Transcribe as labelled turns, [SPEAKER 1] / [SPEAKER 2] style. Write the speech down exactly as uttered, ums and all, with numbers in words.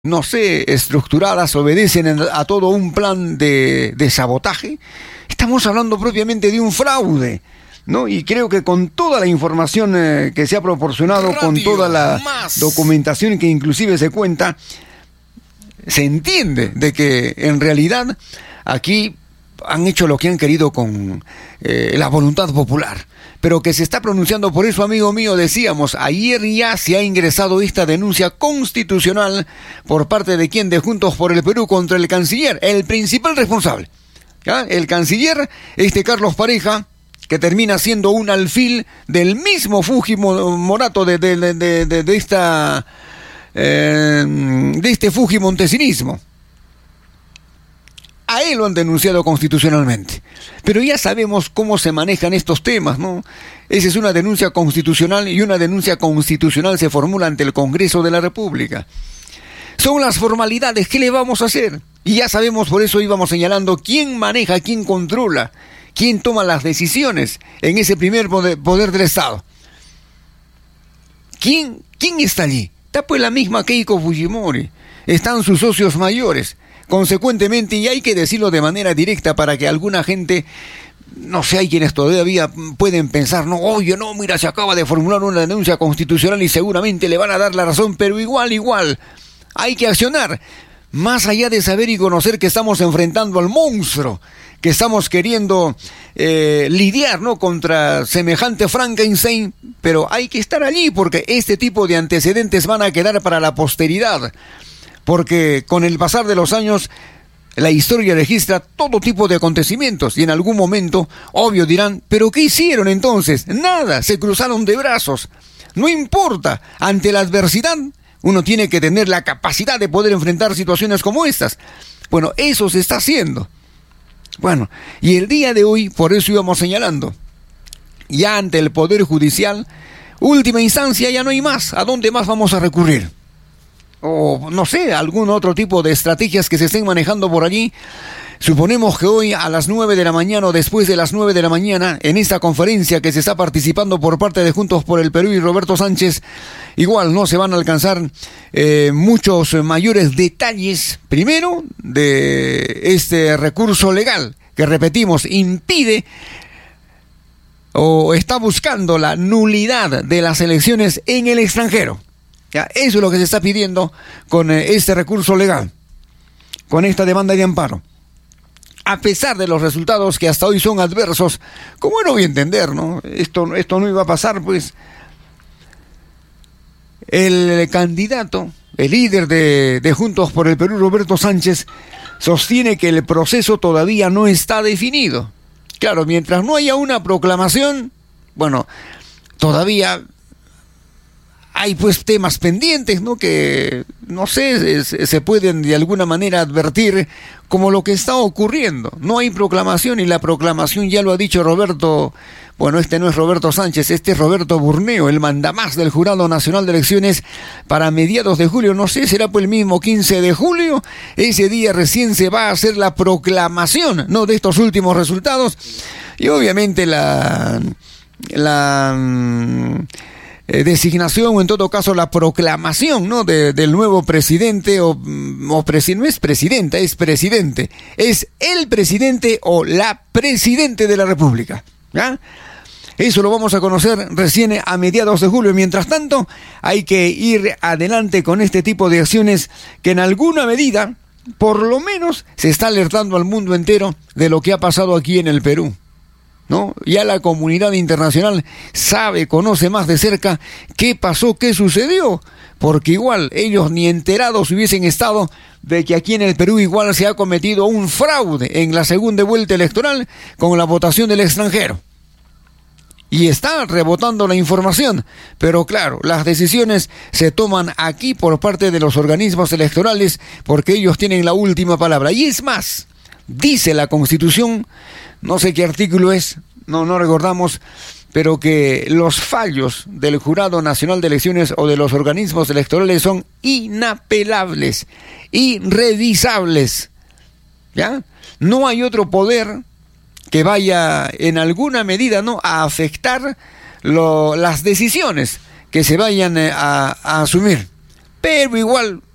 [SPEAKER 1] no sé, estructuradas, obedecen a todo un plan de, de sabotaje. Estamos hablando propiamente de un fraude, ¿no? Y creo que con toda la información eh, que se ha proporcionado, Radio con toda la más. documentación que inclusive se cuenta, se entiende de que en realidad aquí han hecho lo que han querido con eh, la voluntad popular, pero que se está pronunciando. Por eso, amigo mío, decíamos, ayer ya se ha ingresado esta denuncia constitucional por parte de quien, de Juntos por el Perú, contra el canciller, el principal responsable, ¿ya? El canciller, este Carlos Pareja, que termina siendo un alfil del mismo Fujimorato de, de, de, de, de esta eh, de este fujimontesinismo. A él lo han denunciado constitucionalmente. Pero ya sabemos cómo se manejan estos temas, ¿no? Esa es una denuncia constitucional, y una denuncia constitucional se formula ante el Congreso de la República. Son las formalidades. ¿Qué le vamos a hacer? Y ya sabemos, por eso íbamos señalando quién maneja, quién controla, quién toma las decisiones en ese primer poder, poder del Estado. ¿Quién, quién está allí? Está pues la misma Keiko Fujimori. Están sus socios mayores. Consecuentemente, y hay que decirlo de manera directa para que alguna gente, no sé, hay quienes todavía pueden pensar, no, oye, no, mira, se acaba de formular una denuncia constitucional y seguramente le van a dar la razón, pero igual, igual, hay que accionar. Más allá de saber y conocer que estamos enfrentando al monstruo, que estamos queriendo eh, lidiar, ¿no?, contra semejante Frankenstein, pero hay que estar allí porque este tipo de antecedentes van a quedar para la posteridad. Porque con el pasar de los años, la historia registra todo tipo de acontecimientos y en algún momento, obvio, dirán, ¿pero qué hicieron entonces? Nada, se cruzaron de brazos. No importa, ante la adversidad, uno tiene que tener la capacidad de poder enfrentar situaciones como estas. Bueno, eso se está haciendo. Bueno, y el día de hoy, por eso íbamos señalando, ya ante el Poder Judicial, última instancia, ya no hay más. ¿A dónde más vamos a recurrir? O no sé, algún otro tipo de estrategias que se estén manejando por allí. Suponemos que hoy a las nueve de la mañana o después de las nueve de la mañana, en esta conferencia que se está participando por parte de Juntos por el Perú y Roberto Sánchez, igual no se van a alcanzar eh, muchos mayores detalles, primero, de este recurso legal, que repetimos, impide o está buscando la nulidad de las elecciones en el extranjero. Ya, eso es lo que se está pidiendo con eh, este recurso legal, con esta demanda de amparo. A pesar de los resultados que hasta hoy son adversos, como no voy a entender, ¿no? Esto, esto no iba a pasar, pues. El candidato, el líder de, de Juntos por el Perú, Roberto Sánchez, sostiene que el proceso todavía no está definido. Claro, mientras no haya una proclamación, bueno, todavía hay pues temas pendientes, ¿no?, que, no sé, se, se pueden de alguna manera advertir como lo que está ocurriendo. No hay proclamación, y la proclamación, ya lo ha dicho Roberto, bueno, este no es Roberto Sánchez, este es Roberto Burneo, el mandamás del Jurado Nacional de Elecciones, para mediados de julio. No sé, será por el mismo quince de julio, ese día recién se va a hacer la proclamación, ¿no?, de estos últimos resultados, y obviamente la... la Eh, designación, o en todo caso la proclamación, ¿no?, de, del nuevo presidente, o, o presi- no es presidenta, es presidente, es el presidente o la presidente de la República, ¿ya? Eso lo vamos a conocer recién a mediados de julio. Mientras tanto, hay que ir adelante con este tipo de acciones que en alguna medida, por lo menos, se está alertando al mundo entero de lo que ha pasado aquí en el Perú, ¿no? Ya la comunidad internacional sabe, conoce más de cerca qué pasó, qué sucedió, porque igual ellos ni enterados hubiesen estado de que aquí en el Perú igual se ha cometido un fraude en la segunda vuelta electoral con la votación del extranjero. Y está rebotando la información, pero claro, las decisiones se toman aquí por parte de los organismos electorales porque ellos tienen la última palabra. Y es más, dice la Constitución, no sé qué artículo es, no, no recordamos, pero que los fallos del Jurado Nacional de Elecciones o de los organismos electorales son inapelables, irrevisables, ¿ya? No hay otro poder que vaya en alguna medida, ¿no?, a afectar lo, las decisiones que se vayan a, a asumir. Pero igual